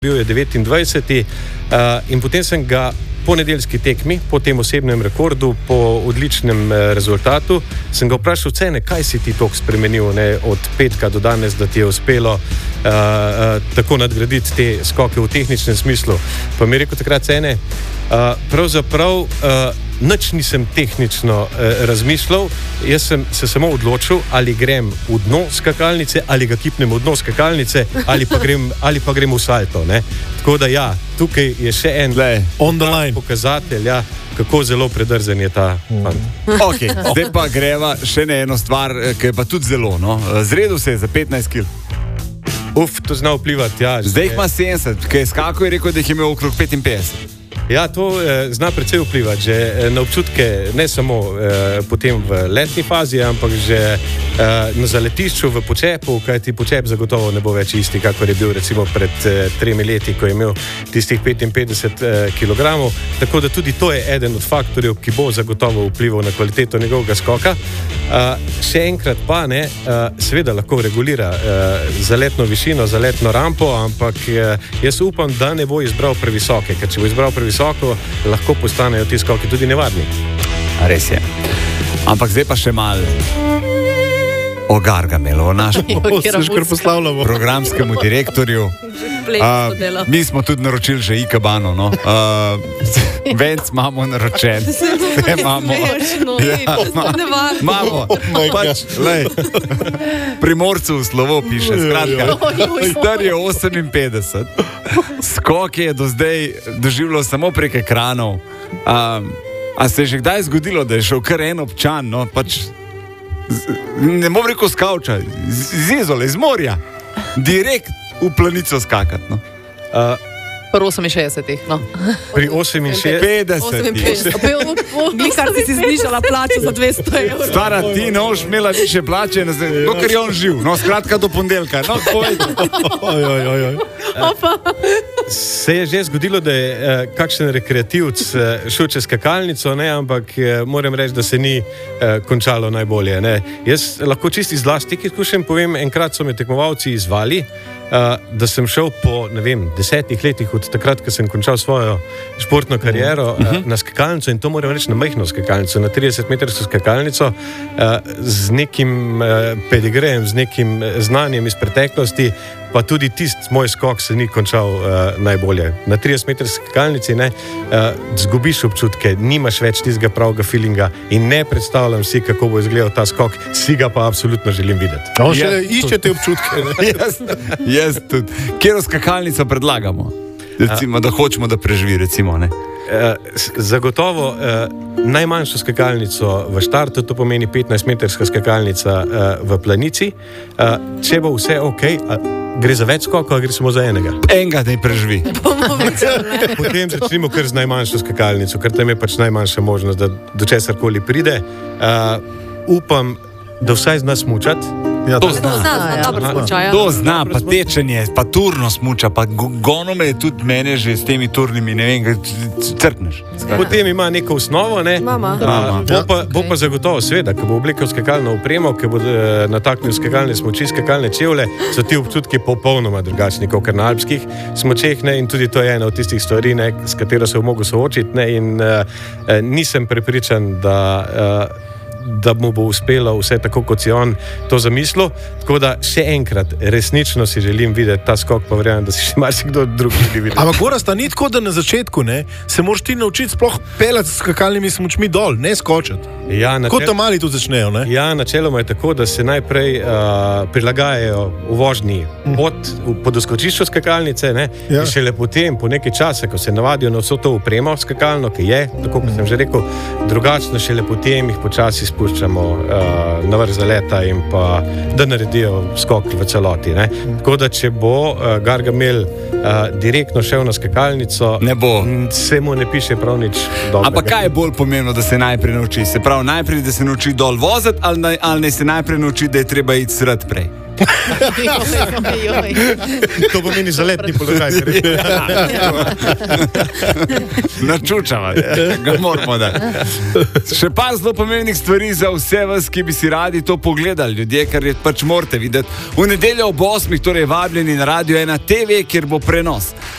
bil je 29. In potem sem ga po nedeljski tekmi, po tem osebnem rekordu, po odličnem rezultatu, sem ga vprašal, Cene, kaj si ti toliko spremenil, ne, od petka do danes, da ti je uspelo tako nadgraditi te skoke v tehničnem smislu. Pa mi je rekel takrat, Cene, pravzaprav nič nisem tehnično razmišljal, jaz sem se samo odločil, ali grem v dno skakalnice, ali ga kipnem v dno skakalnice, ali pa grem v salto. Ne? Tako da ja, tukaj je še en pokazatelj, ja, kako zelo predrzen je ta fant. Ok, zdaj pa greva še na eno stvar, ki je pa tudi zelo, no. Zredil se je za 15 kg. To zna vplivati, ja. Zdaj ima 70, ki je skakal in rekel, da jih je imel okrog 55. Ja, to zna precej vplivati, že na občutke, ne samo potem v letni fazi, ampak že na zaletišču v počepu, kajti počep zagotovo ne bo več isti, kakor je bil recimo pred 3 leti, ko je imel tistih 55 kg. Tako da tudi to je eden od faktorjev, ki bo zagotovo vplival na kvaliteto njegovega skoka. Še enkrat pa, ne, seveda lahko regulira zaletno višino, zaletno rampo, ampak jaz upam, da ne bo izbral previsoke, ker če bo izbral previsoko, lahko postanejo ti skoki tudi nevarni. Res je. Ampak zdaj pa še malo o Gargamelu, o našemu programskemu direktorju. Mi smo tudi naročili že ikebano, no. Venc imamo naročen. Imamo. Pač, lej, Primorcu v slovo piše, skratka, star je 58. Skok je do zdaj doživljal samo prek ekranov. A se je že kdaj zgodilo, da je šel kar en občan, no, pač ne bom rekel z kavča, z Izole, iz morja, direkt v planico skakati, no. Pri 68, no. Pri 58. Kar si znižala plačo za 200 €. Stara, ti ne boš imela više plače, dokler je on živ. No, skratka do ponedeljka. No, Se je že zgodilo, da je kakšen rekreativc šel čez skakalnico, ne, ampak moram reči, da se ni končalo najbolje. Ne. Jaz lahko čisto iz lastnih izkušenj povem, enkrat so me tekmovalci izvali, da sem šel po, ne vem, 10 letih od takrat, ko sem končal svojo športno kariero na skakalnico, in to moram reči na majhno skakalnico, na 30-metrsko skakalnico, z nekim pedigrejem, z nekim znanjem iz preteklosti, pa tudi tisti moj skok se ni končal najbolje. Na 30-metrski skakalnici zgubiš občutke, nimaš več tistega pravega feelinga in ne predstavljam si, kako bo izgledal ta skok, si ga pa absolutno želim videti. Iščete občutke. Jaz tudi. Kjero skakalnico predlagamo? Recimo, da hočemo, da preživi, recimo, ne? Zagotovo najmanjšo skakalnico v štartu, to pomeni 15-metrska skakalnica v planici. Če bo vse ok, gre za več skokov, ali gre samo za enega? Enega ne preživi. Potem začnimo kar z najmanjšo skakalnico, ker tam je pač najmanjša možnost, da do česarkoli pride. Upam, da vsaj zna smučati. Ja, to zna, pa tečenje, pa turno smuča, pa gonome je tudi mene že s temi turnimi, ne vem, crkneš. Potem ima neko osnovo, ne? Bo pa zagotovo, seveda, ko bo oblekel skakalno opremo, ko bo nataknil skakalne smuči, skakalne čevlje, so ti občutki popolnoma drugačni, kot na alpskih smučeh, ne? In tudi to je ena od tistih stvari, ne, s katero se bo mogel soočiti, ne? In nisem prepričan, da mu bo uspelo vse tako, kot si on to zamislil. Tako da še enkrat, resnično si želim videti ta skok, pa verjamem, da si še marsikdo drug želi videti. Ampak Gorazd, ni tako, da na začetku, ne, se moraš ti naučiti sploh pelati s skakalnimi smučmi dol, ne skočiti. Ja, kot tam mali tudi začnejo, ne? Ja, načeloma je tako, da se najprej prilagajajo v vožnji po doskočišču skakalnice, ne, ja. In šele potem, po nekaj časa, ko se navadijo na vso to opremo skakalno, ki je, tako kot sem že rekel, drugačno, šele potem jih počasi spuščamo na vrh zaleta in pa da naredijo skok v celoti. Ne? Tako da, če bo Gargamel direktno šel na skakalnico, ne bo. Se mu ne piše prav nič dobrega. Ampak kaj je bolj pomembno, da se najprej nauči? Se pravi, najprej, da se nauči dol voziti, ali ne se najprej nauči, da je treba iti sred prej? To pomeni zaletni položaj. Načučava, ga moramo dati. Še pa zelo pomembnih stvari za vse vas, ki bi si radi to pogledali, ljudje, ker je pač morate videti. V nedeljo ob 8, torej vabljeni na Radio 1 TV, kjer bo prenos.